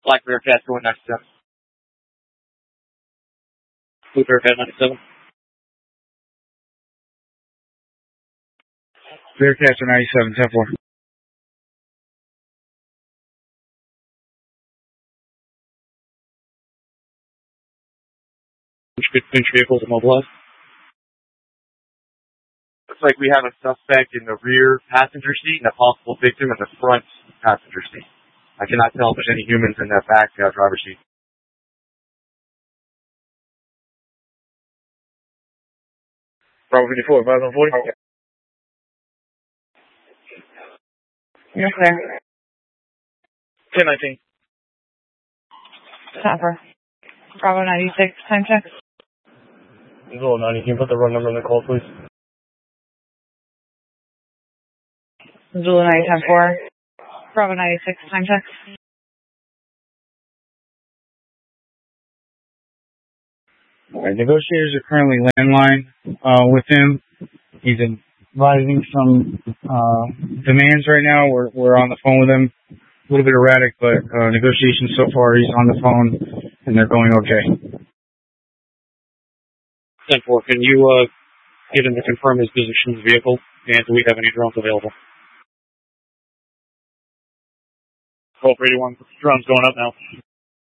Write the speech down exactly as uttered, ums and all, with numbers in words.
Black Bearcat going ninety-seven. Blue Bearcat ninety-seven. Bearcats are ninety-seven, ten four. Finch vehicles immobilized. Looks like we have a suspect in the rear passenger seat and a possible victim in the front passenger seat. I cannot tell if there's any humans in that back uh, driver's seat. Bravo fifty-four, five one forty. You're clear. ten nineteen. Stopper. Bravo ninety-six, time check. Zulu ninety, can you put the run number in the call, please? Zulu ninety, ten four. Bravo ninety-six, time check. Alright, negotiators are currently landline uh, with him. He's advising some uh, demands right now. We're we're on the phone with him. A little bit erratic, but uh, negotiations so far, he's on the phone, and they're going okay. ten four, can you uh, get him to confirm his position in the vehicle? And do we have any drones available? twelve eighty-one, drones going up now.